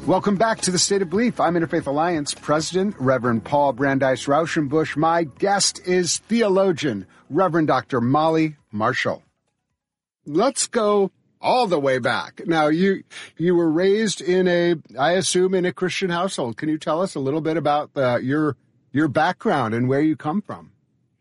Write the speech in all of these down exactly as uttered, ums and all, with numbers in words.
Welcome back to the State of Belief. I'm Interfaith Alliance President, Reverend Paul Brandeis Rauschenbusch. My guest is theologian, Reverend Doctor Molly Marshall. Let's go all the way back. Now, you you were raised in a, I assume, in a Christian household. Can you tell us a little bit about uh, your your background and where you come from?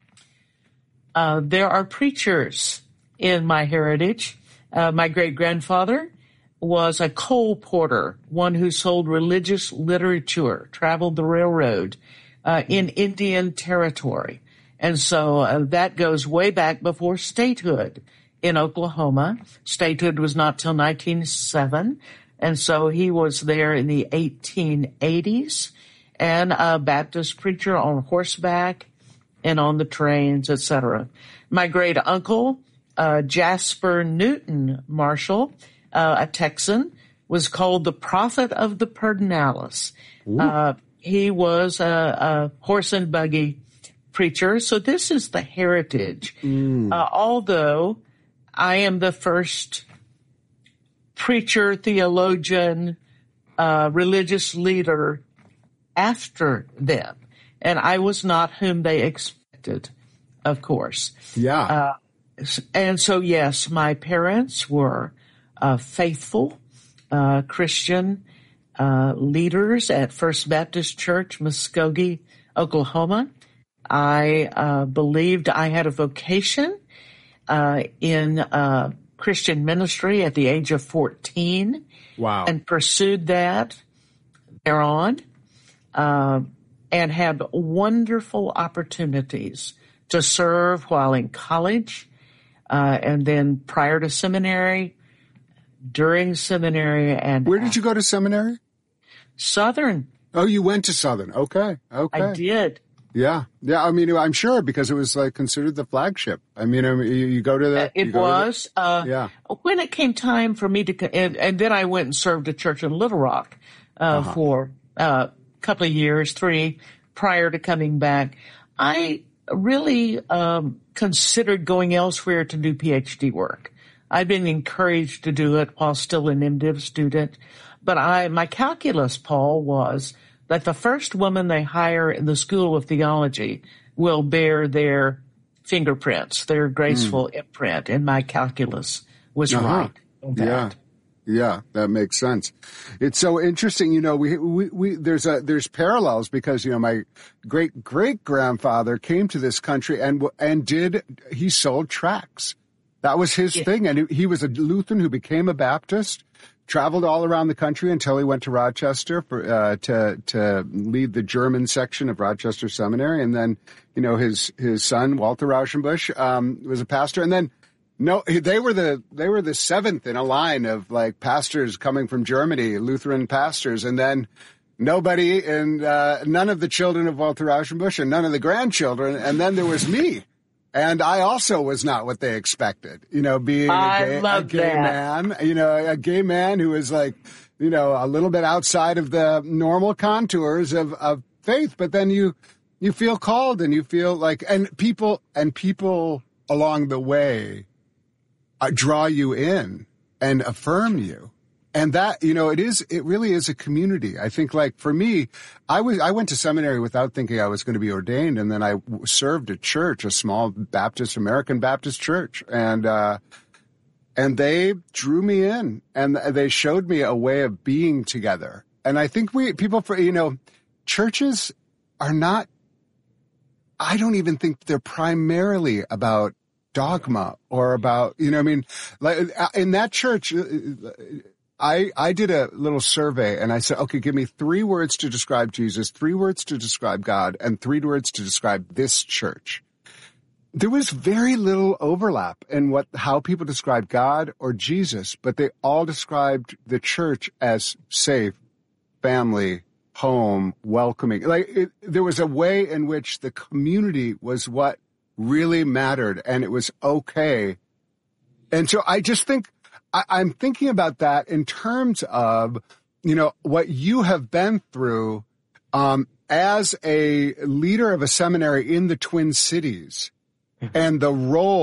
Uh, there are preachers in my heritage. Uh, my great-grandfather was a coal porter, one who sold religious literature, traveled the railroad uh, in Indian Territory. And so uh, that goes way back before statehood in Oklahoma. Statehood was not till nineteen oh seven. And so he was there in the eighteen eighties, and a Baptist preacher on horseback and on the trains, et cetera. My great uncle, uh, Jasper Newton Marshall, uh, a Texan, was called the prophet of the Pedernales. Uh, he was a, a horse and buggy preacher. So this is the heritage. Mm. Uh, although I am the first preacher, theologian, uh, religious leader after them. And I was not whom they expected, of course. Yeah. Uh, and so, yes, my parents were uh, faithful uh, Christian uh, leaders at First Baptist Church, Muskogee, Oklahoma. I uh, believed I had a vocation uh, in uh, Christian ministry at the age of fourteen. Wow. And pursued that thereon. Uh, and had wonderful opportunities to serve while in college, uh, and then prior to seminary, during seminary, and where did you go to seminary? Southern. Oh, you went to Southern. Okay, okay. I did. Yeah, yeah. I mean, I'm sure because it was like considered the flagship. I mean, I mean you, you go to that. It was. The, uh, yeah. When it came time for me to, and, and then I went and served a church in Little Rock uh, uh-huh. for uh, a couple of years, three, prior to coming back. I really um, considered going elsewhere to do PhD work. I'd been encouraged to do it while still an MDiv student, but I my calculus, Paul, was that the first woman they hire in the School of Theology will bear their fingerprints, their graceful mm. imprint, and my calculus was uh-huh. right on that. Yeah. Yeah, that makes sense. It's so interesting, you know, we, we, we, there's a, there's parallels because, you know, my great great grandfather came to this country and, and did, he sold tracts. That was his yeah. thing. And he was a Lutheran who became a Baptist, traveled all around the country until he went to Rochester for, uh, to, to lead the German section of Rochester Seminary. And then, you know, his, his son, Walter Rauschenbusch, um, was a pastor. And then, No, they were the they were the seventh in a line of like pastors coming from Germany, Lutheran pastors, and then nobody and uh, none of the children of Walter Rauschenbusch and none of the grandchildren, and then there was me, and I also was not what they expected. You know, being I a gay, love a gay that. man, you know, a gay man who was like, you know, a little bit outside of the normal contours of of faith, but then you you feel called and you feel like, and people and people along the way Uh, draw you in and affirm you. And that, you know, it is, it really is a community. I think like for me, I was, I went to seminary without thinking I was going to be ordained. And then I w- served a church, a small Baptist, American Baptist church. And, uh, and they drew me in and they showed me a way of being together. And I think we, people for, you know, churches are not, I don't even think they're primarily about dogma or about, you know, I mean, like in that church, I, I did a little survey and I said, okay, give me three words to describe Jesus, three words to describe God, and three words to describe this church. There was very little overlap in what, how people described God or Jesus, but they all described the church as safe, family, home, welcoming. Like it, there was a way in which the community was what really mattered, and it was okay. And so I just think, I, I'm thinking about that in terms of, you know, what you have been through um, as a leader of a seminary in the Twin Cities, mm-hmm. and the role